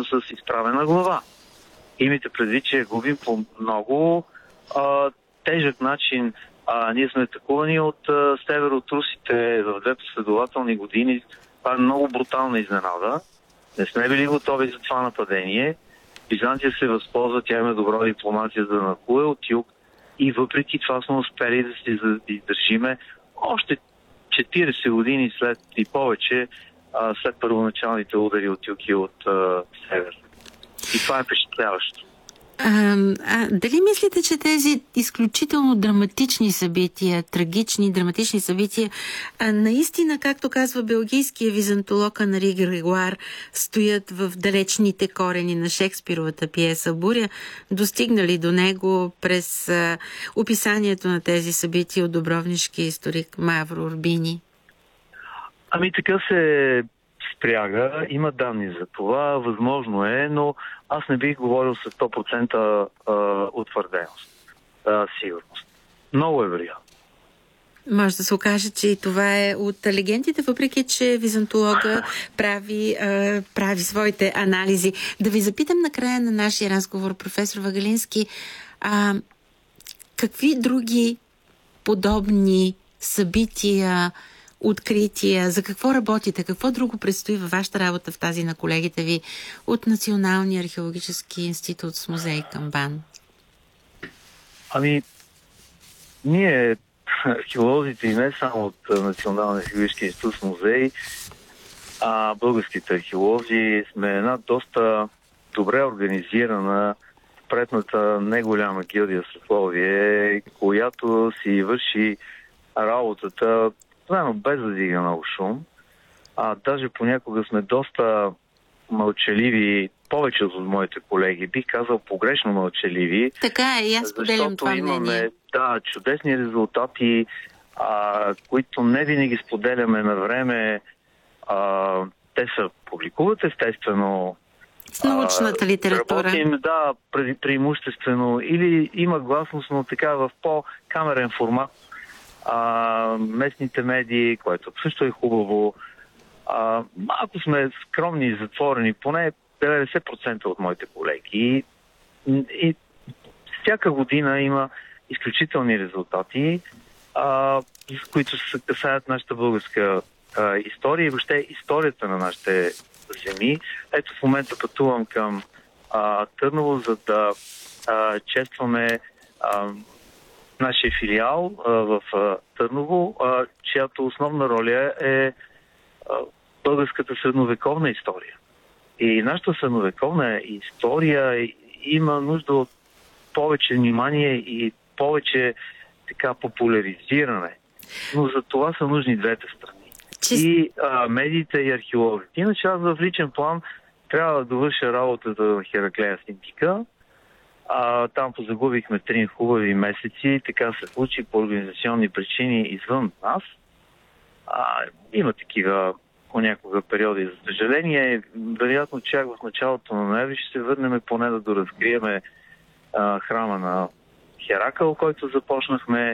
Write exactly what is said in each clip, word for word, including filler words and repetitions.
с изправена глава. Имайте предвид, че губим по много а, тежък начин. А, ние сме атакувани от а, север от русите в две последователни години. Това е много брутална изненада. Не сме били готови за това нападение. Византия се възползва, тя има добра дипломация за да нахуе от юг и въпреки това сме успели да се издържиме още четирийсет години след и повече а, след първоначалните удари от юг и от а, север. И това е впечатляващо. А, а, дали мислите, че тези изключително драматични събития, трагични, драматични събития, а, наистина, както казва белгийския византолог Анри Грегуар, стоят в далечните корени на Шекспировата пиеса Буря, достигнали до него през а, описанието на тези събития от дубровнишки историк Мавро Урбини? Ами така се спряга. Има данни за това. Възможно е, но аз не бих говорил с сто процента утвърденост, а, сигурност. Много е вероятно. Може да се окаже, че и това е от легендите, въпреки че византолога прави, а, прави своите анализи. Да ви запитам накрая на нашия разговор, професор Вагалински, а, какви други подобни събития, открития, за какво работите, какво друго предстои във вашата работа в тази на колегите ви от Националния археологически институт с музей Камбан? Ами, ние, археолозите и не само от Националния археологически институт с музей, а българските археолози сме една доста добре организирана предната неголяма гилдия Сословие, която си върши работата знаено без да дига много шум. А даже понякога сме доста мълчаливи, повече от моите колеги. Бих казал погрешно мълчаливи. Така е, и аз споделям това мнение. Имаме, да, чудесни резултати, а, които не винаги споделяме на време. А, те се публикуват естествено. С научната литература. Работим, да, пре, преимуществено. Или има гласност, но така в по-камерен формат. А, местните медии, което също е хубаво. А, малко сме скромни и затворени, поне деветдесет процента от моите колеги. И, и всяка година има изключителни резултати, а, които се касаят нашата българска а, история и въобще историята на нашите земи. Ето в момента пътувам към а, Търново, за да а, честваме а, нашия филиал а, в а, Търново, а, чиято основна роля е а, българската средновековна история. И нашата средновековна история има нужда от повече внимание и повече така популяризиране. Но за това са нужни двете страни. Чист... И а, медиите и археологите. Иначе аз в личен план трябва да довърша работата на Хераклея Синтика. А, там позагубихме три хубави месеци. Така се случи по организационни причини извън нас. А, има такива понякога периоди, за съжаление. Вероятно, чак в началото на ноември ще се върнем поне да доразкриеме а, храма на Херакъл, който започнахме.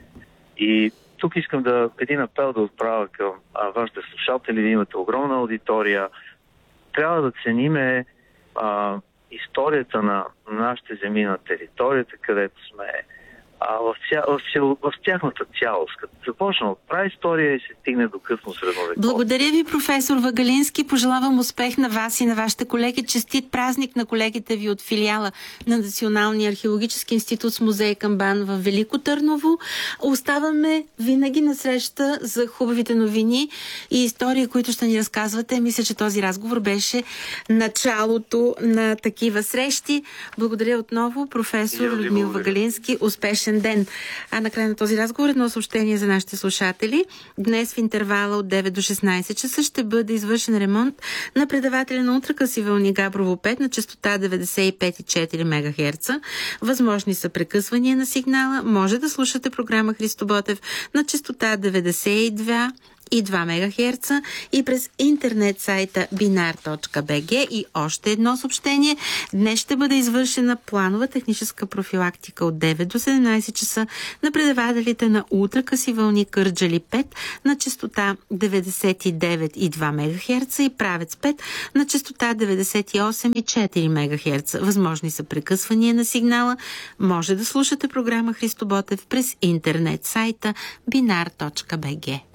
И тук искам да един апел да отправя към а, вашите слушатели, да имате огромна аудитория. Трябва да цениме а, историята на нашите земи, на територията, където сме, а в, ця... в, ця... в тяхната цялост. Като започна от праистория и се стигне до късно средновековие. Благодаря ви, професор Вагалински. Пожелавам успех на вас и на вашите колеги. Честит празник на колегите ви от филиала на Националния археологически институт с музей Камбан в Велико Търново. Оставаме винаги на среща за хубавите новини и истории, които ще ни разказвате. Мисля, че този разговор беше началото на такива срещи. Благодаря отново, професор Людмил Вагалински. Успешен ден. А накрая на този разговор едно съобщение за нашите слушатели. Днес в интервала от девет до шестнайсет часа ще бъде извършен ремонт на предавателя на ултракъси вълни Габрово пет на честота деветдесет и пет цяло и четири мегахерца. Възможни са прекъсвания на сигнала. Може да слушате програма Христо Ботев на честота деветдесет и два и два мегахерца и през интернет сайта биnar точка би джи. И още едно съобщение. Днес ще бъде извършена планова техническа профилактика от девет до седемнайсет часа на предавателите на ултракъси вълни Кърджали пет на честота деветдесет и девет и два мегахерца и Правец пет на честота деветдесет и осем и четири мегахерца. Възможни са прекъсвания на сигнала. Може да слушате програма Христо Ботев през интернет сайта биnar точка би джи.